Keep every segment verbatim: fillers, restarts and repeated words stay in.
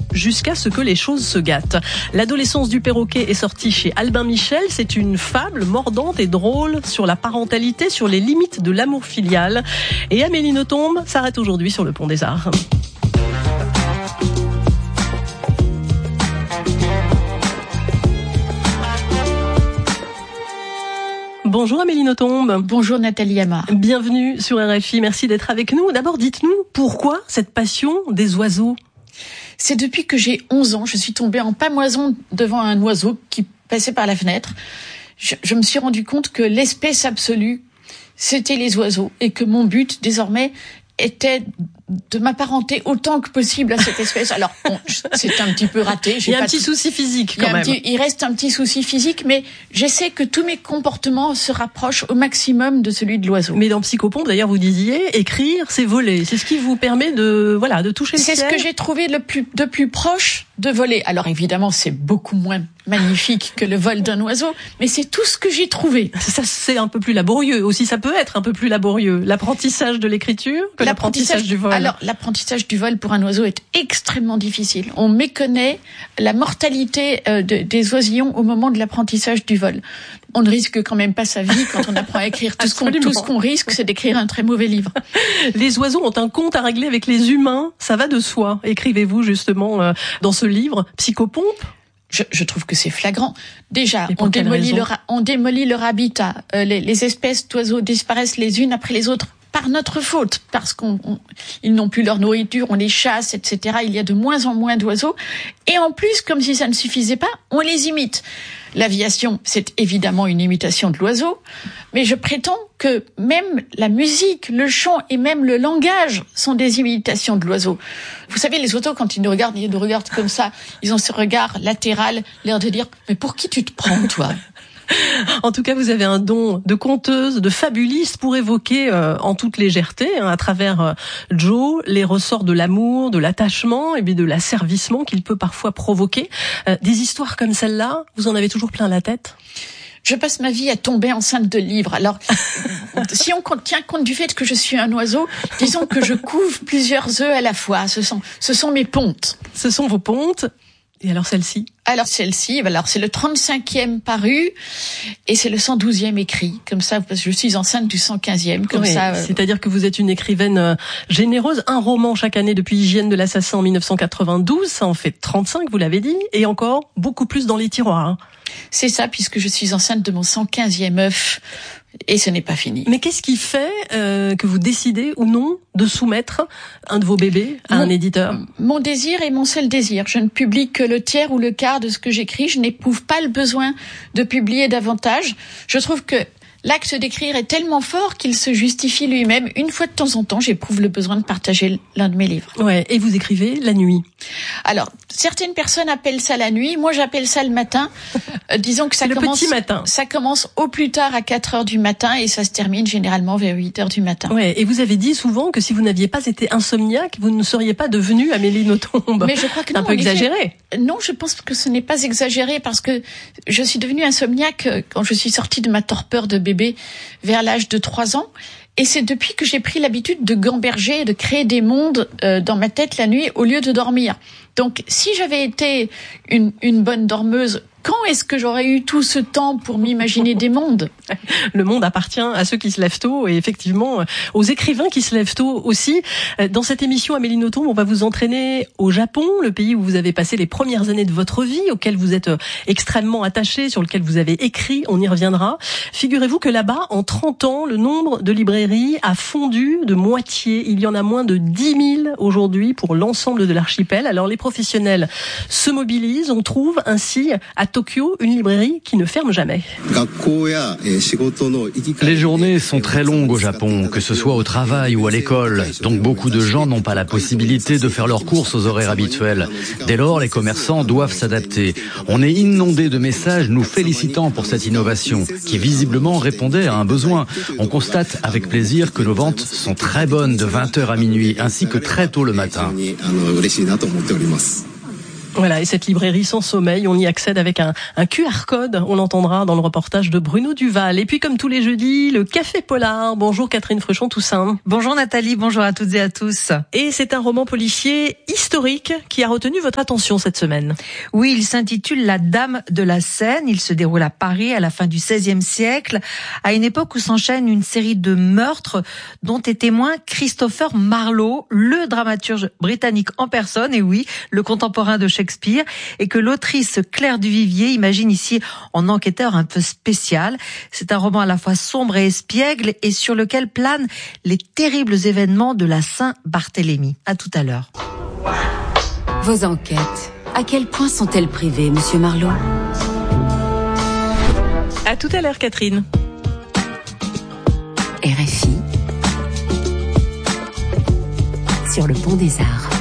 jusqu'à ce que les choses se gâtent. L'adolescence du perroquet est sortie chez Albin Michel. C'est une fable mordante et drôle sur la parentalité, sur les limites de l'amour filial. Et Amélie Nothomb s'arrête aujourd'hui sur le Pont des Arts. Bonjour Amélie Nothomb. Bonjour Nathalie Amar. Bienvenue sur R F I, merci d'être avec nous. D'abord, dites-nous, pourquoi cette passion des oiseaux ? C'est depuis que j'ai onze ans, je suis tombée en pâmoison devant un oiseau qui passait par la fenêtre. Je, je me suis rendu compte que l'espèce absolue, c'était les oiseaux, et que mon but, désormais, était de m'apparenter autant que possible à cette espèce. Alors, bon, c'est un petit peu raté. J'ai il y a pas un petit t... souci physique, quand il même. Petit, il reste un petit souci physique, mais j'essaie que tous mes comportements se rapprochent au maximum de celui de l'oiseau. Mais dans Psychopompe, d'ailleurs, vous disiez, écrire, c'est voler. C'est ce qui vous permet de, voilà, de toucher le ciel. C'est ce que j'ai trouvé le plus, de plus proche de voler. Alors, évidemment, c'est beaucoup moins magnifique que le vol d'un oiseau, mais c'est tout ce que j'ai trouvé. Ça, c'est un peu plus laborieux aussi. Ça peut être un peu plus laborieux. L'apprentissage de l'écriture que l'apprentissage, l'apprentissage du vol. Alors, l'apprentissage du vol pour un oiseau est extrêmement difficile. On méconnaît la mortalité euh, de, des oisillons au moment de l'apprentissage du vol. On ne risque quand même pas sa vie quand on apprend à écrire. Tout ce qu'on, tout ce qu'on risque, c'est d'écrire un très mauvais livre. Les oiseaux ont un compte à régler avec les humains. Ça va de soi. Écrivez-vous justement euh, dans ce livre, Psychopompe. Je, je trouve que c'est flagrant. Déjà, on démolit, leur, on démolit leur habitat. Euh, les, les espèces d'oiseaux disparaissent les unes après les autres par notre faute, parce qu'ils n'ont plus leur nourriture, on les chasse, et cetera. Il y a de moins en moins d'oiseaux. Et en plus, comme si ça ne suffisait pas, on les imite. L'aviation, c'est évidemment une imitation de l'oiseau, mais je prétends que même la musique, le chant et même le langage sont des imitations de l'oiseau. Vous savez, les oiseaux, quand ils nous regardent, ils nous regardent comme ça, ils ont ce regard latéral, l'air de dire « Mais pour qui tu te prends, toi ?» En tout cas, vous avez un don de conteuse, de fabuliste pour évoquer euh, en toute légèreté, hein, à travers euh, Joe, les ressorts de l'amour, de l'attachement et puis de l'asservissement qu'il peut parfois provoquer. Euh, des histoires comme celle-là, vous en avez toujours plein la tête ? Je passe ma vie à tomber enceinte de livres. Alors, si on tient compte du fait que je suis un oiseau, disons que je couve plusieurs œufs à la fois. Ce sont, ce sont mes pontes. Ce sont vos pontes. Et alors celle-ci ? Alors celle-ci, alors c'est le trente-cinquième paru et c'est le cent douzième écrit. Comme ça, parce que je suis enceinte du cent quinzième. Comme oui, ça. Euh... C'est-à-dire que vous êtes une écrivaine généreuse. Un roman chaque année depuis Hygiène de l'assassin en dix-neuf cent quatre-vingt-douze. Ça en fait trente-cinq, vous l'avez dit. Et encore beaucoup plus dans les tiroirs. Hein. C'est ça, puisque je suis enceinte de mon cent quinzième œuf. Et ce n'est pas fini. Mais qu'est-ce qui fait euh, que vous décidez ou non de soumettre un de vos bébés à mon, un éditeur ? Mon désir est mon seul désir. Je ne publie que le tiers ou le quart de ce que j'écris. Je n'éprouve pas le besoin de publier davantage. Je trouve que l'acte d'écrire est tellement fort qu'il se justifie lui-même. Une fois de temps en temps, j'éprouve le besoin de partager l'un de mes livres. Ouais. Et vous écrivez la nuit ? Alors, certaines personnes appellent ça la nuit. Moi, j'appelle ça le matin. Euh, disons que ça le commence, petit matin. Ça commence au plus tard à quatre heures du matin et ça se termine généralement vers huit heures du matin. Ouais. Et vous avez dit souvent que si vous n'aviez pas été insomniaque, vous ne seriez pas devenue Amélie Nothomb. Mais je crois que c'est un non, peu exagéré. Effet, non, je pense que ce n'est pas exagéré parce que je suis devenue insomniaque quand je suis sortie de ma torpeur de bébé vers l'âge de trois ans. Et c'est depuis que j'ai pris l'habitude de gamberger et de créer des mondes euh, dans ma tête la nuit au lieu de dormir. Donc, si j'avais été une, une bonne dormeuse, quand est-ce que j'aurais eu tout ce temps pour m'imaginer des mondes ? Le monde appartient à ceux qui se lèvent tôt et effectivement aux écrivains qui se lèvent tôt aussi. Dans cette émission, Amélie Nothomb, on va vous entraîner au Japon, le pays où vous avez passé les premières années de votre vie, auquel vous êtes extrêmement attaché, sur lequel vous avez écrit, on y reviendra. Figurez-vous que là-bas, en trente ans, le nombre de librairies a fondu de moitié. Il y en a moins de dix mille aujourd'hui pour l'ensemble de l'archipel. Alors les professionnels se mobilisent, on trouve ainsi à Tokyo une librairie qui ne ferme jamais. Les journées sont très longues au Japon, que ce soit au travail ou à l'école. Donc beaucoup de gens n'ont pas la possibilité de faire leurs courses aux horaires habituels. Dès lors, les commerçants doivent s'adapter. On est inondé de messages nous félicitant pour cette innovation, qui visiblement répondait à un besoin. On constate avec plaisir que nos ventes sont très bonnes de vingt heures à minuit, ainsi que très tôt le matin. Voilà, et cette librairie sans sommeil, on y accède avec un, un Q R code, on l'entendra dans le reportage de Bruno Duval. Et puis comme tous les jeudis, le Café Polar. Bonjour Catherine Fruchon-Toussaint. Bonjour Nathalie, bonjour à toutes et à tous. Et c'est un roman policier historique qui a retenu votre attention cette semaine. Oui, il s'intitule La Dame de la Seine. Il se déroule à Paris à la fin du seizième siècle, à une époque où s'enchaîne une série de meurtres dont est témoin Christopher Marlowe, le dramaturge britannique en personne, et oui, le contemporain de Shakespeare, et que l'autrice Claire Duvivier imagine ici en enquêteur un peu spécial. C'est un roman à la fois sombre et espiègle et sur lequel planent les terribles événements de la Saint-Barthélemy. À tout à l'heure. Vos enquêtes, à quel point sont-elles privées, monsieur Marlowe ? À tout à l'heure, Catherine. R F I, sur le pont des Arts.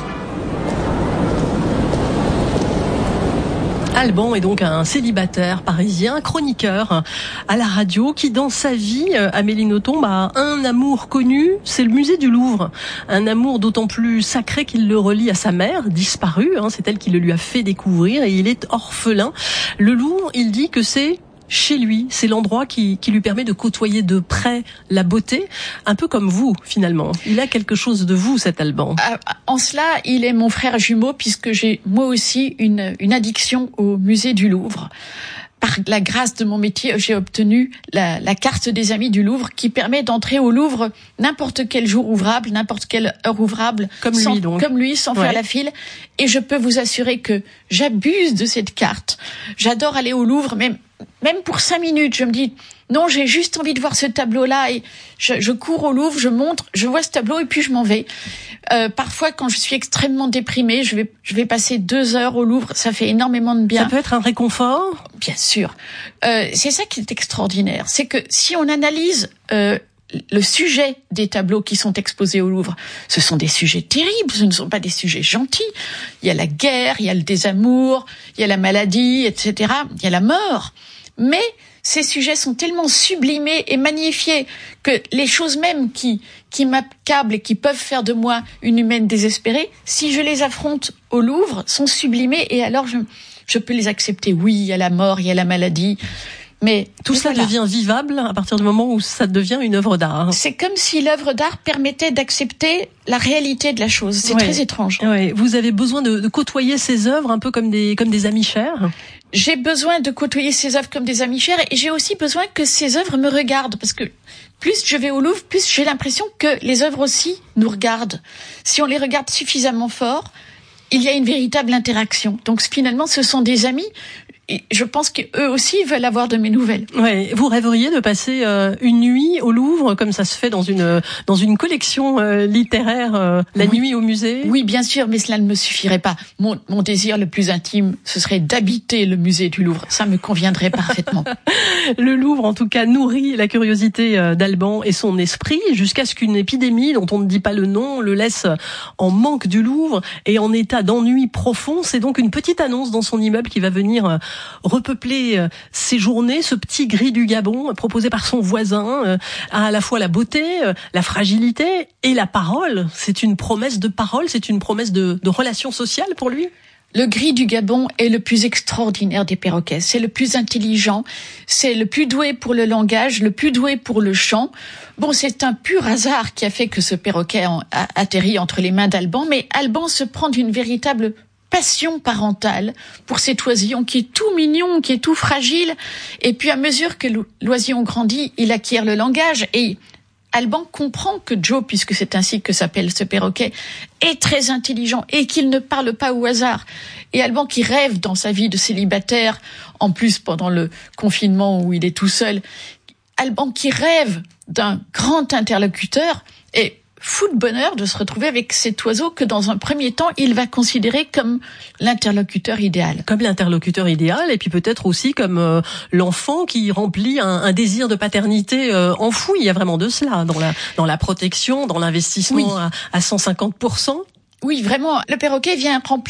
Alban est donc un célibataire parisien, chroniqueur à la radio, qui dans sa vie, Amélie Nothomb, a un amour connu, c'est le musée du Louvre. Un amour d'autant plus sacré qu'il le relie à sa mère, disparue, hein, c'est elle qui le lui a fait découvrir, et il est orphelin. Le Louvre, il dit que c'est chez lui, c'est l'endroit qui, qui lui permet de côtoyer de près la beauté, un peu comme vous finalement. Il a quelque chose de vous, cet Alban. En cela, il est mon frère jumeau, puisque j'ai moi aussi une, une addiction au musée du Louvre. Par la grâce de mon métier, j'ai obtenu la, la carte des amis du Louvre, qui permet d'entrer au Louvre n'importe quel jour ouvrable, n'importe quelle heure ouvrable, comme sans, lui donc, comme lui, sans ouais. faire la file. Et je peux vous assurer que j'abuse de cette carte. J'adore aller au Louvre, même même pour cinq minutes. Je me dis non, j'ai juste envie de voir ce tableau-là, et je, je cours au Louvre, je montre, je vois ce tableau et puis je m'en vais. Euh, parfois, quand je suis extrêmement déprimée, je vais je vais passer deux heures au Louvre. Ça fait énormément de bien. Ça peut être un réconfort. Bien sûr. Euh, c'est ça qui est extraordinaire, c'est que si on analyse euh, le sujet des tableaux qui sont exposés au Louvre, ce sont des sujets terribles, ce ne sont pas des sujets gentils. Il y a la guerre, il y a le désamour, il y a la maladie, et cetera. Il y a la mort. Mais ces sujets sont tellement sublimés et magnifiés que les choses même qui qui m'accablent et qui peuvent faire de moi une humaine désespérée, si je les affronte au Louvre, sont sublimées, et alors je je peux les accepter. Oui, il y a la mort, il y a la maladie. Mais tout ça voilà. devient vivable à partir du moment où ça devient une œuvre d'art. C'est comme si l'œuvre d'art permettait d'accepter la réalité de la chose. C'est ouais. très étrange. Ouais. Vous avez besoin de, de côtoyer ces œuvres un peu comme des comme des amis chers. J'ai besoin de côtoyer ces œuvres comme des amis chers, et j'ai aussi besoin que ces œuvres me regardent, parce que plus je vais au Louvre, plus j'ai l'impression que les œuvres aussi nous regardent. Si on les regarde suffisamment fort, il y a une véritable interaction. Donc finalement, ce sont des amis. Et je pense qu'eux aussi veulent avoir de mes nouvelles. Ouais, vous rêveriez de passer euh, une nuit au Louvre, comme ça se fait dans une dans une collection euh, littéraire, euh, la oui. nuit au musée? Oui, bien sûr, mais cela ne me suffirait pas. Mon, mon désir le plus intime, ce serait d'habiter le musée du Louvre. Ça me conviendrait parfaitement. Le Louvre, en tout cas, nourrit la curiosité d'Alban et son esprit, jusqu'à ce qu'une épidémie, dont on ne dit pas le nom, le laisse en manque du Louvre et en état d'ennui profond. C'est donc une petite annonce dans son immeuble qui va venir repeupler ses journées. Ce petit gris du Gabon proposé par son voisin a à la fois la beauté, la fragilité et la parole. C'est une promesse de parole, c'est une promesse de, de relation sociale pour lui. Le gris du Gabon est le plus extraordinaire des perroquets. C'est le plus intelligent, c'est le plus doué pour le langage, le plus doué pour le chant. Bon, c'est un pur hasard qui a fait que ce perroquet a atterri entre les mains d'Alban, mais Alban se prend d'une véritable passion parentale pour cet oisillon qui est tout mignon, qui est tout fragile. Et puis à mesure que l'oisillon grandit, il acquiert le langage, et Alban comprend que Joe, puisque c'est ainsi que s'appelle ce perroquet, est très intelligent et qu'il ne parle pas au hasard. Et Alban, qui rêve dans sa vie de célibataire, en plus pendant le confinement où il est tout seul, Alban qui rêve d'un grand interlocuteur, et fou de bonheur de se retrouver avec cet oiseau que dans un premier temps il va considérer comme l'interlocuteur idéal. Comme l'interlocuteur idéal, et puis peut-être aussi comme euh, l'enfant qui remplit un, un désir de paternité euh, enfoui. Il y a vraiment de cela dans la dans la protection, dans l'investissement oui. à, à cent cinquante pour cent. Oui, vraiment, le perroquet vient remplir tous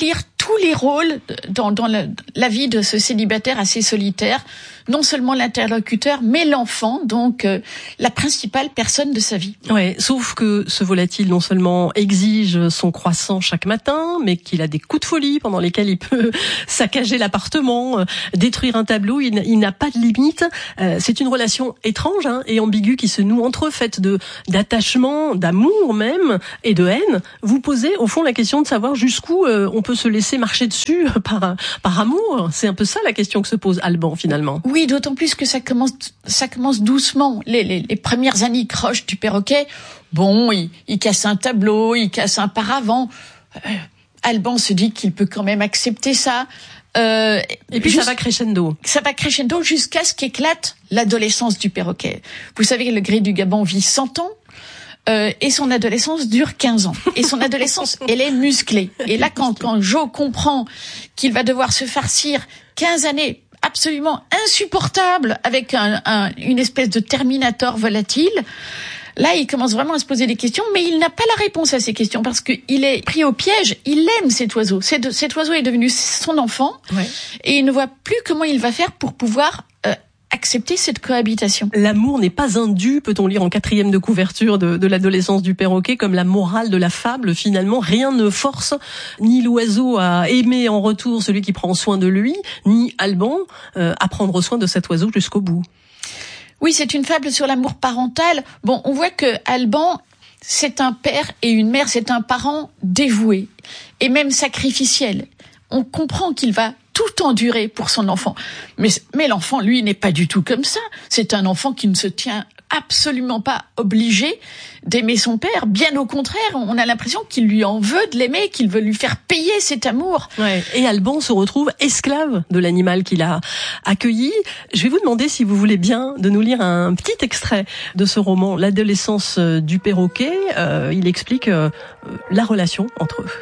tous les rôles dans, dans la, la vie de ce célibataire assez solitaire, non seulement l'interlocuteur, mais l'enfant, donc euh, la principale personne de sa vie. Ouais, sauf que ce volatile non seulement exige son croissant chaque matin, mais qu'il a des coups de folie pendant lesquels il peut saccager l'appartement, euh, détruire un tableau, il, il n'a pas de limite. Euh, c'est une relation étrange hein, et ambiguë qui se noue entre eux, faite de d'attachement, d'amour même, et de haine. Vous posez au fond la question de savoir jusqu'où euh, on peut se laisser marcher dessus par, par amour. C'est un peu ça la question que se pose Alban finalement. Oui, d'autant plus que ça commence, ça commence doucement. Les, les, les premières anicroches du perroquet, bon, il, il casse un tableau, il casse un paravent. Euh, Alban se dit qu'il peut quand même accepter ça. Euh, et puis juste, ça va crescendo. Ça va crescendo jusqu'à ce qu'éclate l'adolescence du perroquet. Vous savez que le gris du Gabon vit cent ans. Euh, et son adolescence dure quinze ans. Et son adolescence, elle est musclée. Et là, quand, quand Joe comprend qu'il va devoir se farcir quinze années absolument insupportables avec un, un, une espèce de Terminator volatile, là, il commence vraiment à se poser des questions, mais il n'a pas la réponse à ces questions parce qu'il est pris au piège. Il aime cet oiseau. Cet, cet oiseau est devenu son enfant. Ouais. Et il ne voit plus comment il va faire pour pouvoir euh, accepter cette cohabitation. L'amour n'est pas un dû, peut-on lire en quatrième de couverture de, de l'adolescence du perroquet, comme la morale de la fable. Finalement, rien ne force ni l'oiseau à aimer en retour celui qui prend soin de lui, ni Alban euh, à prendre soin de cet oiseau jusqu'au bout. Oui, c'est une fable sur l'amour parental. Bon, on voit que Alban, c'est un père et une mère, c'est un parent dévoué et même sacrificiel. On comprend qu'il va tout endurer pour son enfant. Mais, mais l'enfant, lui, n'est pas du tout comme ça. C'est un enfant qui ne se tient absolument pas obligé d'aimer son père. Bien au contraire, on a l'impression qu'il lui en veut de l'aimer, qu'il veut lui faire payer cet amour. Ouais. Et Alban se retrouve esclave de l'animal qu'il a accueilli. Je vais vous demander si vous voulez bien de nous lire un petit extrait de ce roman, L'adolescence du perroquet. Euh, il explique euh, la relation entre eux.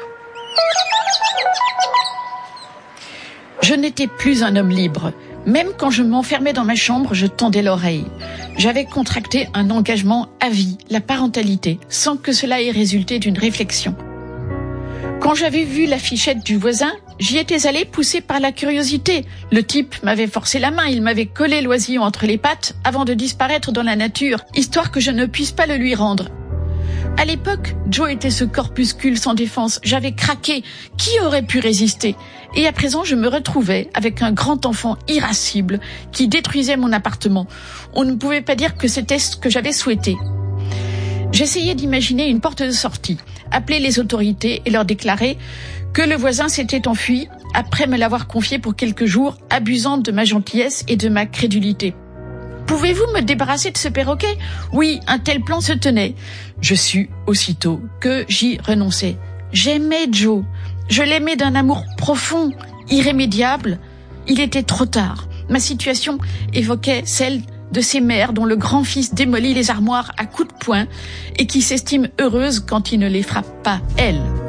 Je n'étais plus un homme libre. Même quand je m'enfermais dans ma chambre, je tendais l'oreille. J'avais contracté un engagement à vie, la parentalité, sans que cela ait résulté d'une réflexion. Quand j'avais vu l'affichette du voisin, j'y étais allée poussée par la curiosité. Le type m'avait forcé la main, il m'avait collé l'oisillon entre les pattes avant de disparaître dans la nature, histoire que je ne puisse pas le lui rendre. À l'époque, Joe était ce corpuscule sans défense. J'avais craqué. Qui aurait pu résister? Et à présent, je me retrouvais avec un grand enfant irascible qui détruisait mon appartement. On ne pouvait pas dire que c'était ce que j'avais souhaité. J'essayais d'imaginer une porte de sortie, appeler les autorités et leur déclarer que le voisin s'était enfui après me l'avoir confié pour quelques jours, abusant de ma gentillesse et de ma crédulité. Pouvez-vous me débarrasser de ce perroquet? Oui, un tel plan se tenait. Je sus aussitôt que j'y renonçais. J'aimais Joe. Je l'aimais d'un amour profond, irrémédiable. Il était trop tard. Ma situation évoquait celle de ces mères dont le grand-fils démolit les armoires à coups de poing et qui s'estiment heureuses quand il ne les frappe pas, elles.